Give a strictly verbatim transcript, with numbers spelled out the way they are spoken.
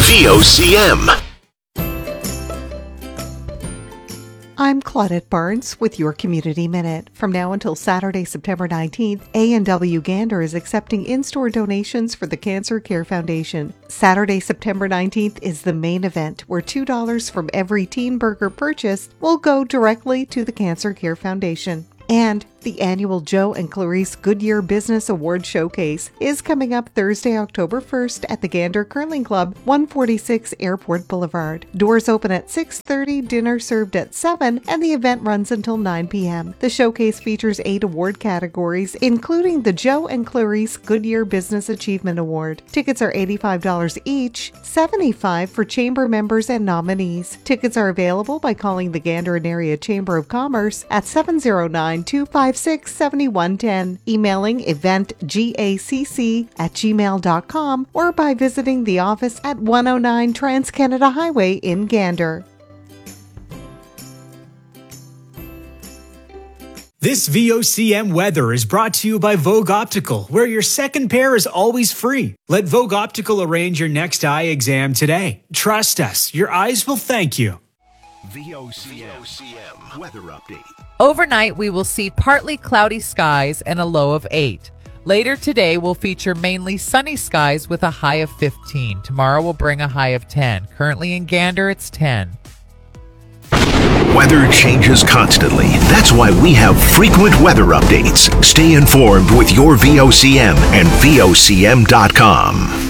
V O C M. I'm Claudette Barnes with your Community Minute. From now until Saturday, September nineteenth, A and W Gander is accepting in-store donations for the Cancer Care Foundation. Saturday, September nineteenth is the main event, where two dollars from every teen burger purchased will go directly to the Cancer Care Foundation. And the annual Joe and Clarice Goodyear Business Award Showcase is coming up Thursday, October first at the Gander Curling Club, one forty-six Airport Boulevard. Doors open at six thirty, dinner served at seven, and the event runs until nine p.m. The showcase features eight award categories, including the Joe and Clarice Goodyear Business Achievement Award. Tickets are eighty-five dollars each, seventy-five dollars for chamber members and nominees. Tickets are available by calling the Gander and Area Chamber of Commerce at seven oh nine, two five six, seven one one zero, emailing eventgacc at gmail dot com, or by visiting the office at one oh nine Trans-Canada Highway in Gander. This V O C M weather is brought to you by Vogue Optical, where your second pair is always free. Let Vogue Optical arrange your next eye exam today. Trust us, your eyes will thank you. V O C M weather update. Overnight, we will see partly cloudy skies and a low of eight. Later today, will feature mainly sunny skies with a high of fifteen. Tomorrow will bring a high of ten. Currently in Gander, it's ten. Weather changes constantly. That's why we have frequent weather updates. Stay informed with your V O C M and V O C M dot com.